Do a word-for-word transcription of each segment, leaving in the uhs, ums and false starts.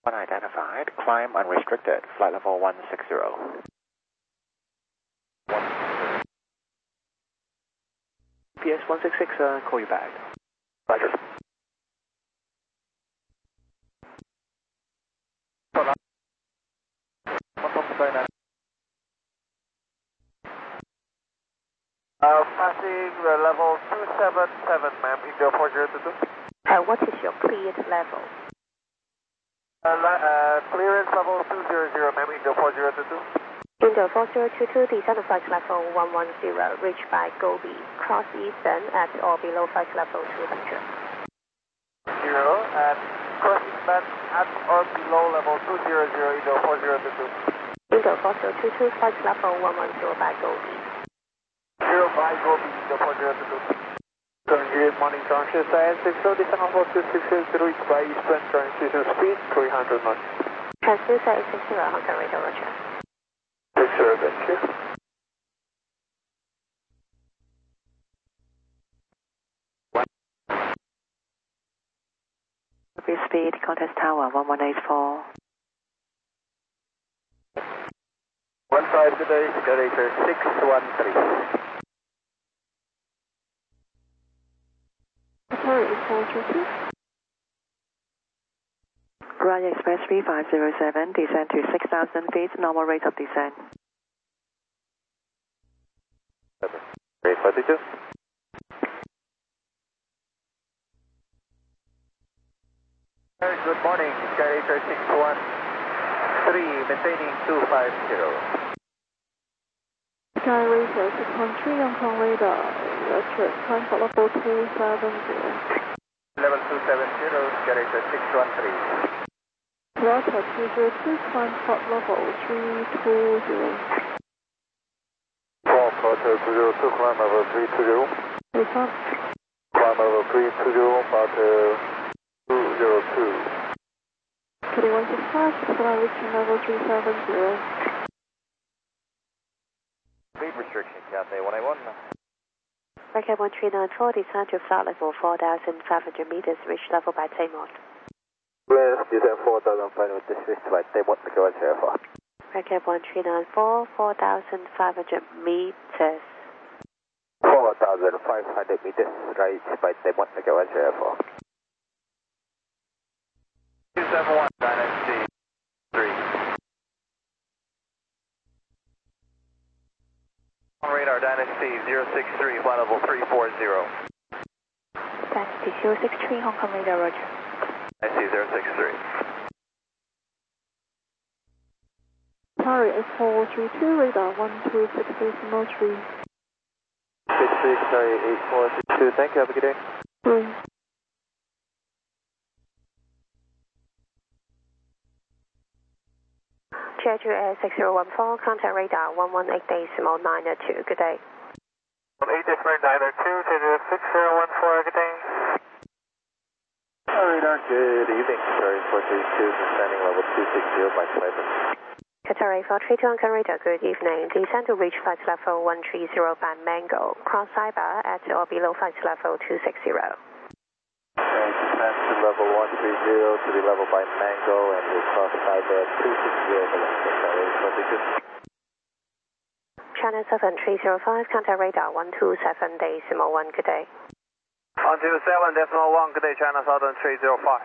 Unidentified, climb unrestricted, flight level one six zero. P S one six six, uh, call you back. Roger. Uh, passing the level two seven seven, ma'am, India four zero two two. Uh, what is your cleared level? Uh, uh, clearance level two zero zero, ma'am, India four zero two two. India four zero two two, descend to flight level one one zero, reached by Gobi, cross Eastern at or below flight level two hundred. Zero, and crossing back at or below level two zero zero, India four zero two two. India four zero two two, flight level one one zero by Gobi. Zero by Gobi, India four zero two two. Good morning, Transfer Science six zero, descend on four two six zero, reached by Eastern, transition speed three hundred knots. Transducer eight six zero, Hong Kong radar, roger. six zero, thank you. Speed, Contest Tower one one eight four. one five, good day, Skyracer six one three. Sorry, it's four two two. Ryan Express three five zero seven, descend to six thousand feet, normal rate of descent. Great, what did you? Good morning, Skyracer six one three, maintaining two five zero. Skyracer six one three, Hong Kong radar, roger, climb for level two seven zero. Level two seven zero, Skyracer six one three. Delta two zero two, climb for level three two zero. Four, Delta two zero two, climb level three two zero. Refund. Climb level three two zero, about uh, two zero two. thirty-one six five, flight reaching level three seven zero. Speed restriction, Cathay one eight one. Record one three nine four, descend to flight level four thousand five hundred meters, reach level by takeoff. Clearance, descend four thousand five hundred meters, reach by takeoff, go ahead, Alpha. Record one three nine four, four thousand five hundred meters. four thousand five hundred meters, right by takeoff, go ahead, Alpha. two seven one, Dynasty three. On radar, Dynasty zero six three, flight level three four zero. Dynasty zero six three, Hong Kong radar, roger. Dynasty zero six three. Tower eight four three two, radar one two six decimal three. six six, sorry, eight four six two, thank you, have a good day. three. Jeju Air six zero one four, contact radar one one eight decimal nine two, good day. eight decimal nine two, Jeju six zero one four, good day. Radar, good evening, sorry, four three two, descending level two six zero by Cyber. Qatar four three two, Hong Kong radar, good evening. Descend to reach flight level one three zero by Mango, cross Cyber at or below flight level two six zero. And descend to level one three zero to be level by Mango and we'll cross Cyber at two six zero for sorry, four three two. China seven three zero five, contact radar one two seven decimal one, good day. one two seven decimal one, good day, China Southern three zero five.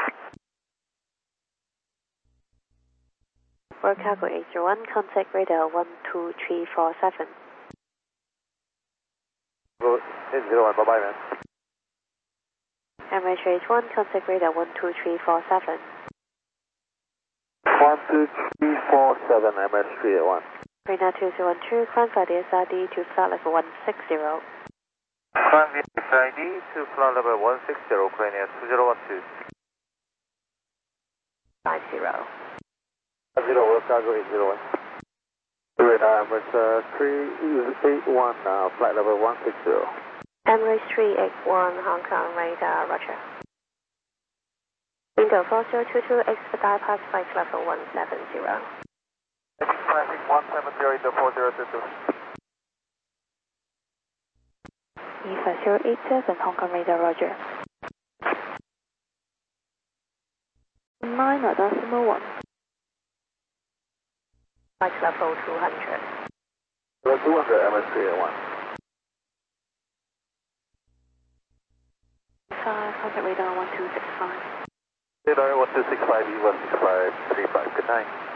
World Cargo eight zero one, contact radar one two three four seven. eight zero one, bye-bye, man. Emirates H one, contact radar one two three four seven. one two three four seven, M S three eight one. Radar two zero one two, climb for the S R D to flight level one six zero. Climb the S I D to flight level one six zero, Ukrainian two zero one two. five zero. five zero, World Cargo eight zero one. Radar Emirates uh, three eight one, uh, flight level one six zero. Emirates three eight one, Hong Kong radar, roger. Window four zero two two, expedite past flight level one seven zero. Traffic one seven zero, Window four zero two two. E five zero eight seven, Hong Kong radar, roger. niner decimal one. Flight level two hundred. Level two hundred, M S three eight one. five, contact radar one two six five. Radar one two six five, E one six five three five, good night.